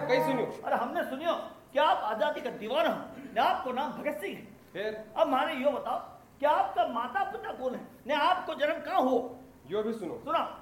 कई सुनियो? अरे हमने सुनियो कि आप आजादी का दीवाना हो ने आपको नाम भगत सिंह है। फिर अब माने यो बताओ कि आपका माता पिता कौन है ने आपको जन्म कहाँ हो? यो भी सुनो। सुना